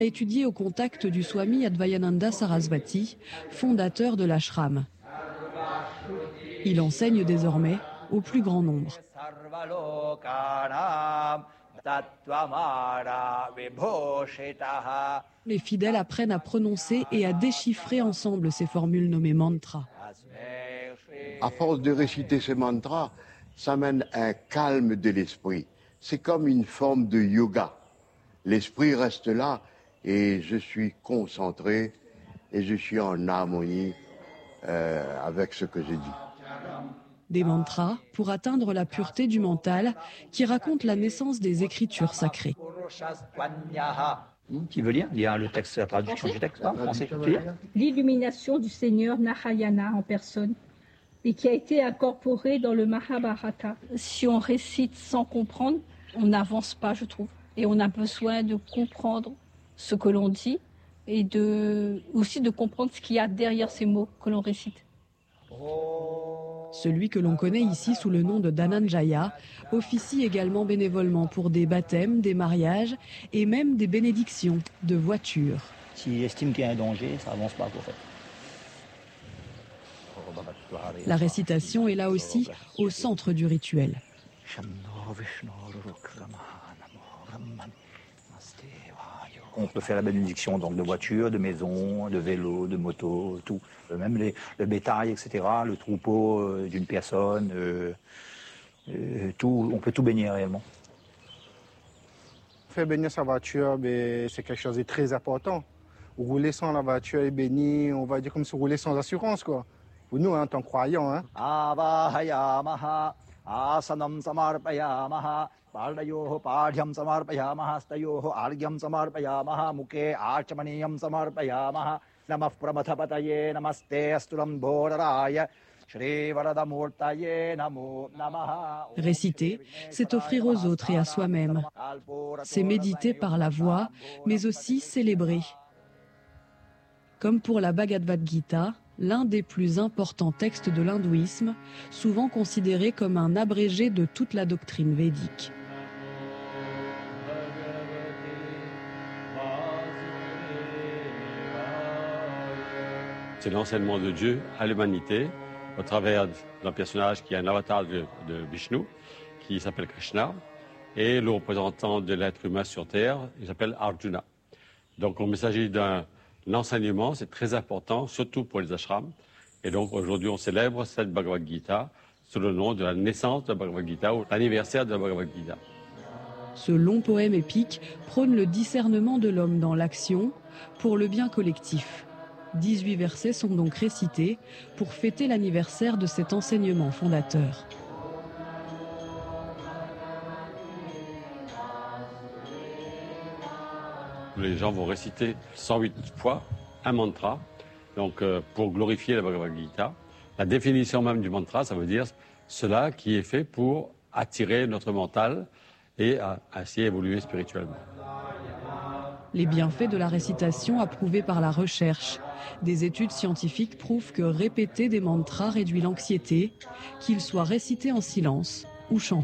Étudié au contact du Swami Advayananda Sarasvati, fondateur de l'ashram. Il enseigne désormais au plus grand nombre. Les fidèles apprennent à prononcer et à déchiffrer ensemble ces formules nommées mantras. À force de réciter ces mantras, ça mène un calme de l'esprit. C'est comme une forme de yoga. L'esprit reste là et je suis concentré et je suis en harmonie avec ce que je dis. Des mantras pour atteindre la pureté du mental qui raconte la naissance des écritures sacrées. Qui veut lire le texte, la traduction du texte en français. L'illumination du Seigneur Narayana en personne et qui a été incorporée dans le Mahabharata. Si on récite sans comprendre, on n'avance pas, je trouve. Et on a besoin de comprendre ce que l'on dit et aussi de comprendre ce qu'il y a derrière ces mots que l'on récite. Celui que l'on connaît ici sous le nom de Dhananjaya officie également bénévolement pour des baptêmes, des mariages et même des bénédictions de voitures. S'il estime qu'il y a un danger, ça avance pas pour faire. La récitation est là aussi au centre du rituel. On peut faire la bénédiction donc de voitures, de maisons, de vélos, de motos, tout. Même le bétail, etc., le troupeau d'une personne, tout, on peut tout bénir réellement. Faire bénir sa voiture, c'est quelque chose de très important. Rouler sans la voiture est béni, on va dire comme si rouler sans assurance, quoi. Pour nous, en tant que croyants. Hein. Asanam samarpayamaha, paldayoho padhyam samarpayamaha, stayoho argyam samarpayamaha, mukhe archamaniyam samarpayamaha, namah pramathapataye, namaste astulam bodharaya, shri varadamurtaye namo namaha. Réciter, c'est offrir aux autres et à soi-même. C'est méditer par la voix, mais aussi célébrer. Comme pour la Bhagavad Gita, l'un des plus importants textes de l'hindouisme, souvent considéré comme un abrégé de toute la doctrine védique. C'est l'enseignement de Dieu à l'humanité au travers d'un personnage qui est un avatar de Vishnu, qui s'appelle Krishna, et le représentant de l'être humain sur Terre, il s'appelle Arjuna. Donc il s'agit d'un l'enseignement, c'est très important, surtout pour les ashrams. Et donc aujourd'hui, on célèbre cette Bhagavad Gita sous le nom de la naissance de la Bhagavad Gita ou l'anniversaire de la Bhagavad Gita. Ce long poème épique prône le discernement de l'homme dans l'action pour le bien collectif. 18 versets sont donc récités pour fêter l'anniversaire de cet enseignement fondateur. Les gens vont réciter 108 fois un mantra, donc pour glorifier la Bhagavad Gita. La définition même du mantra, ça veut dire cela qui est fait pour attirer notre mental et ainsi évoluer spirituellement. Les bienfaits de la récitation approuvés par la recherche. Des études scientifiques prouvent que répéter des mantras réduit l'anxiété, qu'ils soient récités en silence ou chantés.